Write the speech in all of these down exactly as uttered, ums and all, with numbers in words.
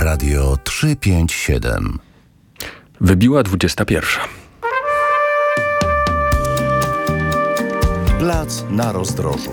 Radio trzysta pięćdziesiąt siedem. Wybiła dwudziesta pierwsza. Plac na rozdrożu.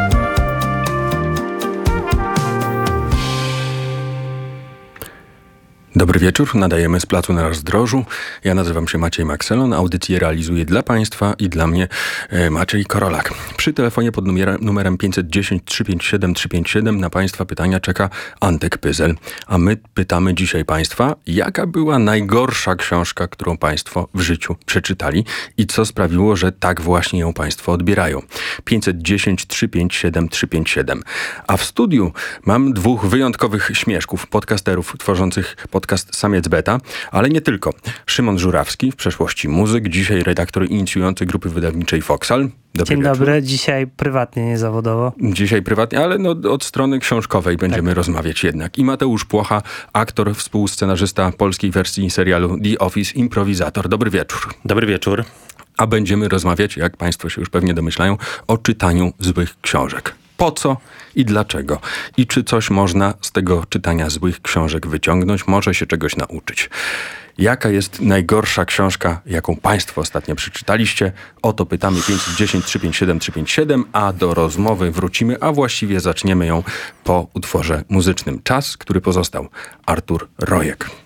Dobry wieczór, nadajemy z Placu na Rozdrożu. Ja nazywam się Maciej Makselon, audycję realizuję dla Państwa i dla mnie e, Maciej Korolak. Przy telefonie pod numerem, numerem pięćset dziesięć trzysta pięćdziesiąt siedem trzysta pięćdziesiąt siedem na Państwa pytania czeka Antek Pyzel. A my pytamy dzisiaj Państwa, jaka była najgorsza książka, którą Państwo w życiu przeczytali i co sprawiło, że tak właśnie ją Państwo odbierają. pięćset dziesięć trzysta pięćdziesiąt siedem trzysta pięćdziesiąt siedem. A w studiu mam dwóch wyjątkowych śmieszków, podcasterów tworzących podcast Podcast Samiec Beta, ale nie tylko. Szymon Żurawski, w przeszłości muzyk, dzisiaj redaktor inicjujący grupy wydawniczej Foxal. Dobry Dzień wieczór. dobry, dzisiaj prywatnie, nie zawodowo. Dzisiaj prywatnie, ale no, od strony książkowej będziemy tak rozmawiać jednak. I Mateusz Płocha, aktor, współscenarzysta polskiej wersji serialu The Office, improwizator. Dobry wieczór. Dobry wieczór. A będziemy rozmawiać, jak Państwo się już pewnie domyślają, o czytaniu złych książek. Po co i dlaczego? I czy coś można z tego czytania złych książek wyciągnąć? Może się czegoś nauczyć. Jaka jest najgorsza książka, jaką Państwo ostatnio przeczytaliście? O to pytamy pięćset dziesięć trzysta pięćdziesiąt siedem trzysta pięćdziesiąt siedem, a do rozmowy wrócimy, a właściwie zaczniemy ją po utworze muzycznym. Czas, który pozostał. Artur Rojek.